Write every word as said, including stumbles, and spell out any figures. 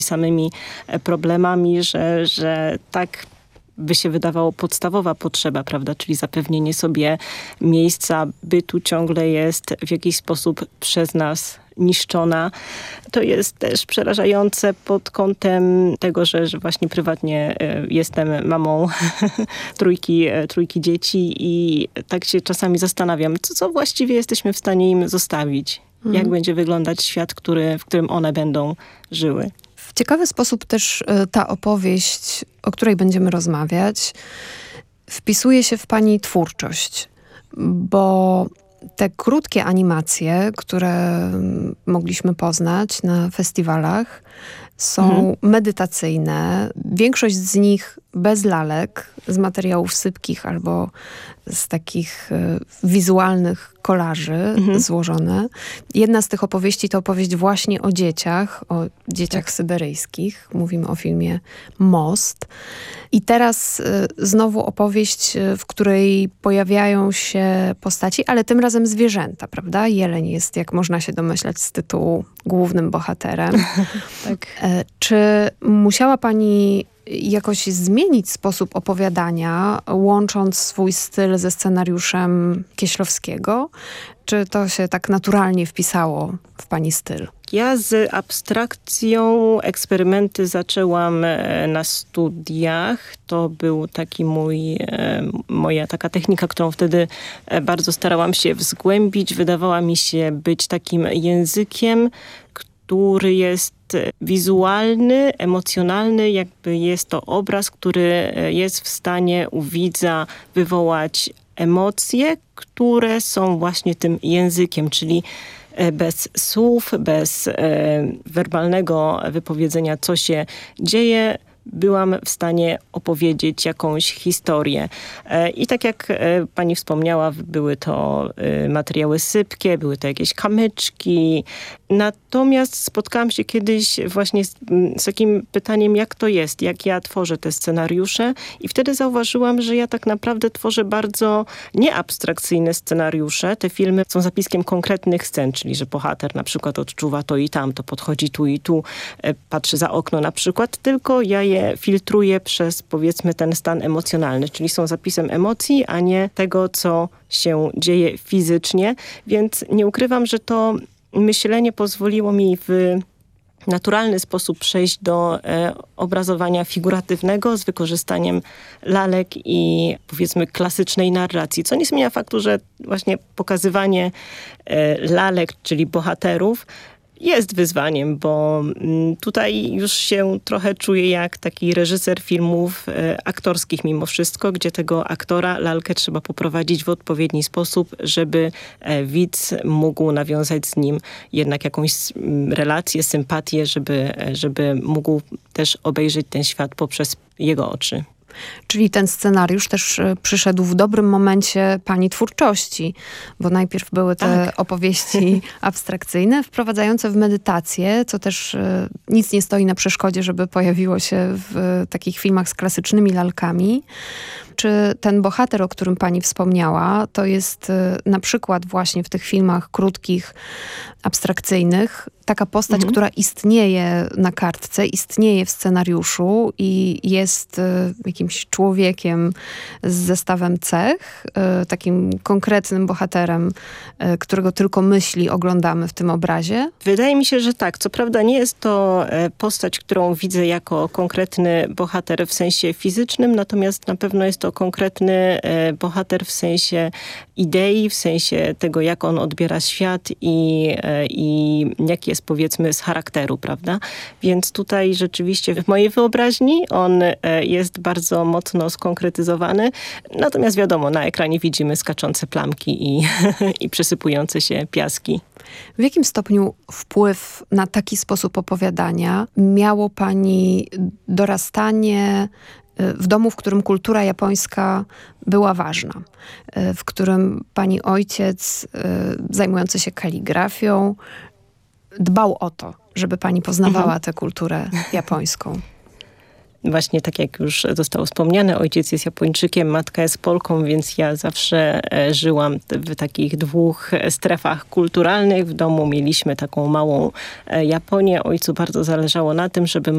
samymi problemami, że, że tak by się wydawało podstawowa potrzeba, prawda, czyli zapewnienie sobie miejsca bytu ciągle jest w jakiś sposób przez nas niszczona. To jest też przerażające pod kątem tego, że, że właśnie prywatnie jestem mamą trójki, trójki dzieci i tak się czasami zastanawiam, co, co właściwie jesteśmy w stanie im zostawić. Mhm. Jak będzie wyglądać świat, który, w którym one będą żyły. W ciekawy sposób też ta opowieść, o której będziemy rozmawiać, wpisuje się w pani twórczość, bo te krótkie animacje, które mogliśmy poznać na festiwalach, są mhm. medytacyjne. Większość z nich bez lalek, z materiałów sypkich albo z takich y, wizualnych kolaży mhm. złożone. Jedna z tych opowieści to opowieść właśnie o dzieciach, o dzieciach tak. syberyjskich. Mówimy o filmie Most. I teraz y, znowu opowieść, y, w której pojawiają się postaci, ale tym razem zwierzęta, prawda? Jeleń jest, jak można się domyślać z tytułu, głównym bohaterem. tak. e, czy musiała pani jakoś zmienić sposób opowiadania, łącząc swój styl ze scenariuszem Kieślowskiego? Czy to się tak naturalnie wpisało w pani styl? Ja z abstrakcją eksperymenty zaczęłam na studiach. To był taki mój, moja taka technika, którą wtedy bardzo starałam się wzgłębić. Wydawała mi się być takim językiem, który jest wizualny, emocjonalny, jakby jest to obraz, który jest w stanie u widza wywołać emocje, które są właśnie tym językiem, czyli bez słów, bez e, werbalnego wypowiedzenia, co się dzieje, byłam w stanie opowiedzieć jakąś historię. E, I tak jak e, pani wspomniała, były to e, materiały sypkie, były to jakieś kamyczki. Natomiast spotkałam się kiedyś właśnie z, z takim pytaniem, jak to jest, jak ja tworzę te scenariusze i wtedy zauważyłam, że ja tak naprawdę tworzę bardzo nieabstrakcyjne scenariusze. Te filmy są zapiskiem konkretnych scen, czyli że bohater na przykład odczuwa to i tamto, podchodzi tu i tu, e, patrzy za okno na przykład, tylko ja je filtruję przez, powiedzmy, ten stan emocjonalny, czyli są zapisem emocji, a nie tego, co się dzieje fizycznie, więc nie ukrywam, że to myślenie pozwoliło mi w naturalny sposób przejść do e, obrazowania figuratywnego z wykorzystaniem lalek i, powiedzmy, klasycznej narracji, co nie zmienia faktu, że właśnie pokazywanie e, lalek, czyli bohaterów, jest wyzwaniem, bo tutaj już się trochę czuję jak taki reżyser filmów e, aktorskich mimo wszystko, gdzie tego aktora, lalkę trzeba poprowadzić w odpowiedni sposób, żeby e, widz mógł nawiązać z nim jednak jakąś relację, sympatię, żeby, e, żeby mógł też obejrzeć ten świat poprzez jego oczy. Czyli ten scenariusz też przyszedł w dobrym momencie pani twórczości, bo najpierw były te tak. opowieści abstrakcyjne, wprowadzające w medytację, co też nic nie stoi na przeszkodzie, żeby pojawiło się w takich filmach z klasycznymi lalkami. Czy ten bohater, o którym pani wspomniała, to jest na przykład właśnie w tych filmach krótkich, abstrakcyjnych, taka postać, mhm. która istnieje na kartce, istnieje w scenariuszu i jest y, jakimś człowiekiem z zestawem cech, y, takim konkretnym bohaterem, y, którego tylko myśli oglądamy w tym obrazie? Wydaje mi się, że tak. Co prawda nie jest to postać, którą widzę jako konkretny bohater w sensie fizycznym, natomiast na pewno jest to konkretny bohater w sensie idei, w sensie tego, jak on odbiera świat i, i jaki jest, powiedzmy, z charakteru, prawda? Więc tutaj rzeczywiście w mojej wyobraźni on jest bardzo mocno skonkretyzowany. Natomiast wiadomo, na ekranie widzimy skaczące plamki i, i przesypujące się piaski. W jakim stopniu wpływ na taki sposób opowiadania miało pani dorastanie w domu, w którym kultura japońska była ważna, w którym pani ojciec zajmujący się kaligrafią dbał o to, żeby pani poznawała mhm. tę kulturę japońską? Właśnie tak jak już zostało wspomniane, ojciec jest Japończykiem, matka jest Polką, więc ja zawsze żyłam w takich dwóch strefach kulturalnych. W domu mieliśmy taką małą Japonię. Ojcu bardzo zależało na tym, żeby